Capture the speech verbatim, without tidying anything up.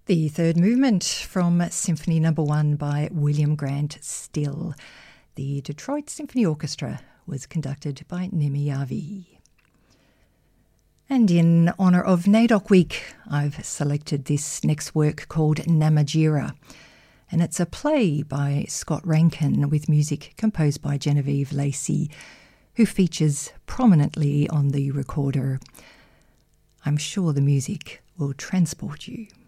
The third movement from Symphony Number One by William Grant Still. The Detroit Symphony Orchestra was conducted by Nemi Yavi. And in honour of NAIDOC Week, I've selected this next work called Namatjira, and it's a play by Scott Rankin with music composed by Genevieve Lacey, who features prominently on the recorder. I'm sure the music will transport you.